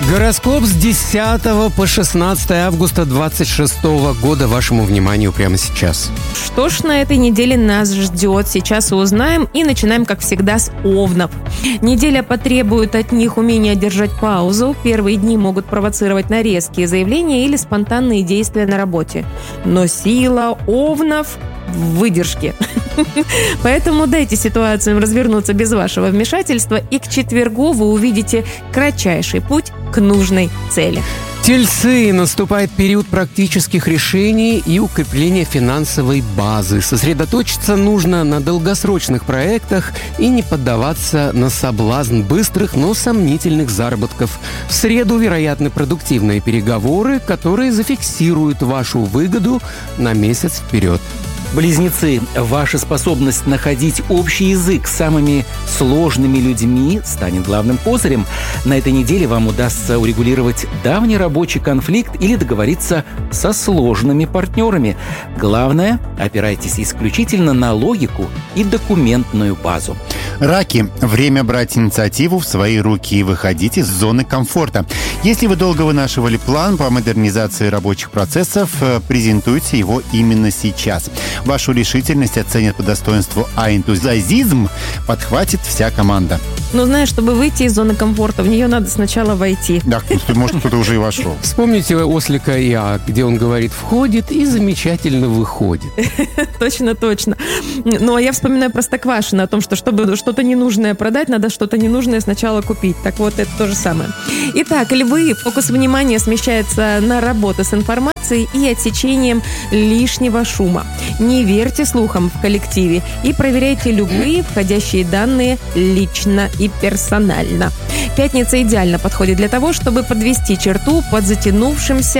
Гороскоп с 10 по 16 августа 2026 года вашему вниманию прямо сейчас. Что ж на этой неделе нас ждет? Сейчас узнаем и начинаем, как всегда, с овнов. Неделя потребует от них умения держать паузу. Первые дни могут провоцировать на резкие заявления или спонтанные действия на работе. Но сила овнов в выдержке. Поэтому дайте ситуациям развернуться без вашего вмешательства, и к четвергу вы увидите кратчайший путь к нужной цели. Тельцы, наступает период практических решений и укрепления финансовой базы. Сосредоточиться нужно на долгосрочных проектах и не поддаваться на соблазн быстрых, но сомнительных заработков. В среду вероятны продуктивные переговоры, которые зафиксируют вашу выгоду на месяц вперед. Близнецы, ваша способность находить общий язык с самыми сложными людьми станет главным козырем. На этой неделе вам удастся урегулировать давний рабочий конфликт или договориться со сложными партнерами. Главное, опирайтесь исключительно на логику и документную базу. Раки, время брать инициативу в свои руки и выходить из зоны комфорта. Если вы долго вынашивали план по модернизации рабочих процессов, презентуйте его именно сейчас. Вашу решительность оценят по достоинству, а энтузиазм подхватит вся команда. Но знаешь, чтобы выйти из зоны комфорта, в нее надо сначала войти. Да, может, кто-то уже и вошел. Вспомните ослика Иа, где он говорит «входит» и замечательно выходит. Точно. Ну, а я вспоминаю Простоквашино о том, что чтобы что-то ненужное продать, надо что-то ненужное сначала купить. Так вот, это то же самое. Итак, львы, фокус внимания смещается на работу с информацией и отсечением лишнего шума. Не верьте слухам в коллективе и проверяйте любые входящие данные лично и персонально. Пятница идеально подходит для того, чтобы подвести черту под затянувшимся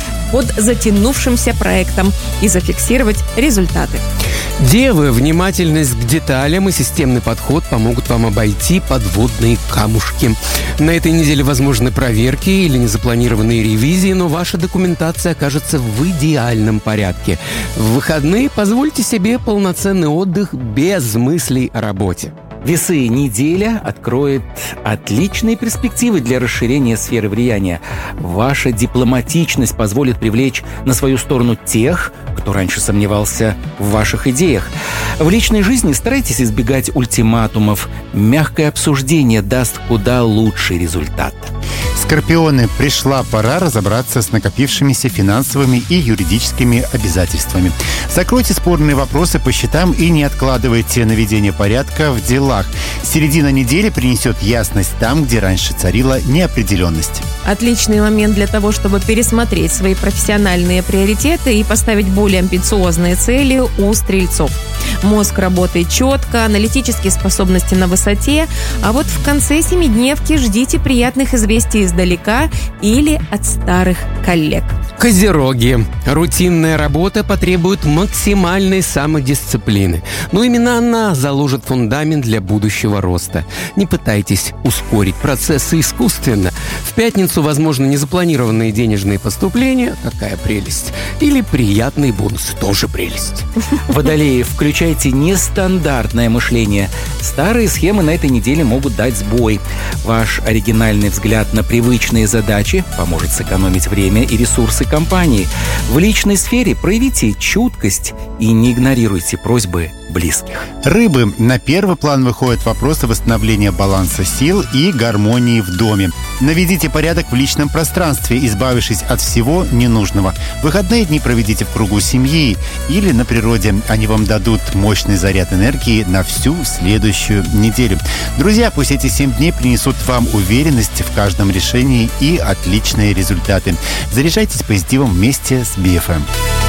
проектом и зафиксировать результаты. Девы, внимательность к деталям и системный подход помогут вам обойти подводные камушки. На этой неделе возможны проверки или незапланированные ревизии, но ваша документация окажется в идеальном порядке. В выходные позвольте себе полноценный отдых без мыслей о работе. Весы, неделя откроет отличные перспективы для расширения сферы влияния. Ваша дипломатичность позволит привлечь на свою сторону тех, кто раньше сомневался в ваших идеях. В личной жизни старайтесь избегать ультиматумов. Мягкое обсуждение даст куда лучший результат. Скорпионы, пришла пора разобраться с накопившимися финансовыми и юридическими обязательствами. Закройте спорные вопросы по счетам и не откладывайте наведение порядка в делах. Середина недели принесет ясность там, где раньше царила неопределенность. Отличный момент для того, чтобы пересмотреть свои профессиональные приоритеты и поставить более амбициозные цели у стрельцов. Мозг работает четко, аналитические способности на высоте, а вот в конце семидневки ждите приятных известий издалека или от старых коллег. Козероги. Рутинная работа потребует максимальной самодисциплины. Но именно она заложит фундамент для будущего роста. Не пытайтесь ускорить процессы искусственно. В пятницу возможны незапланированные денежные поступления, какая прелесть, или приятные бонусы, тоже прелесть. Водолеи, включайте нестандартное мышление. Старые схемы на этой неделе могут дать сбой. Ваш оригинальный взгляд на привычные задачи поможет сэкономить время и ресурсы компании. В личной сфере проявите чуткость и не игнорируйте просьбы близких. Рыбы, на первый план выходят вопросы восстановления баланса сил и гармонии в доме. Наведите порядок в личном пространстве, избавившись от всего ненужного. Выходные дни проведите в кругу семьи или на природе. Они вам дадут мощный заряд энергии на всю следующую неделю. Друзья, пусть эти 7 дней принесут вам уверенность в каждом решении и отличные результаты. Заряжайтесь позитивом вместе с BFM.